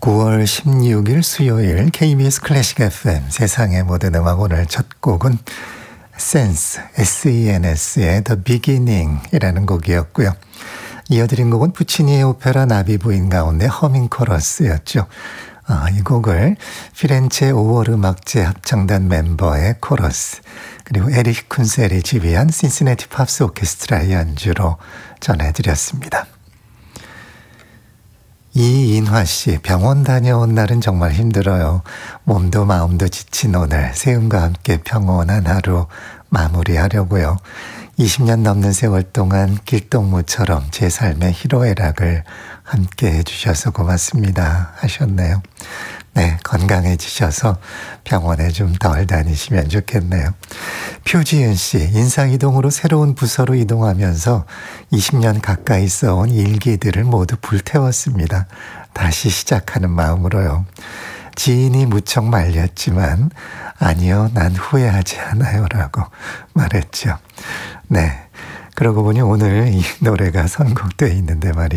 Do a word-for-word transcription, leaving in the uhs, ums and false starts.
구월 십육일 수요일 케이비에스 클래식 에프엠 세상의 모든 음악, 오늘 첫 곡은 센스, 에스이엔에스의 The Beginning 이라는 곡이었고요. 이어드린 곡은 puccini의 오페라 나비 부인 가운데 허밍 코러스였죠. 아, 이 곡을 피렌체 오월 음악제 합창단 멤버의 코러스, 그리고 에릭 쿤셀이 지휘한 신시내티 팝스 오케스트라의 연주로 전해드렸습니다. 이인화 씨, 병원 다녀온 날은 정말 힘들어요. 몸도 마음도 지친 오늘, 세음과 함께 평온한 하루 마무리하려고요. 이십 년 넘는 세월 동안 길동무처럼 제 삶의 희로애락을 함께 해주셔서 고맙습니다 하셨네요. 네, 건강해지셔서 병원에 좀 덜 다니시면 좋겠네요. 표지은 씨, 인사이동으로 새로운 부서로 이동하면서 이십 년 가까이 써온 일기들을 모두 불태웠습니다. 다시 시작하는 마음으로요. 지인이 무척 말렸지만 아니요, 난 후회하지 않아요 라고 말했죠. 네, 그러고 보니 오늘 이 노래가 선곡되어 있는데 말이죠.